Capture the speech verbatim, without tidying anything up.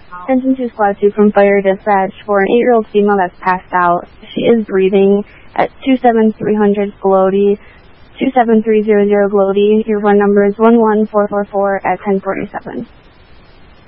Attention to squad two from fire dispatch for an eight-year-old female that's passed out. She is breathing at two seven three hundred Glody, two seven three zero zero Glody. Your run number is one one four four four at ten forty-seven.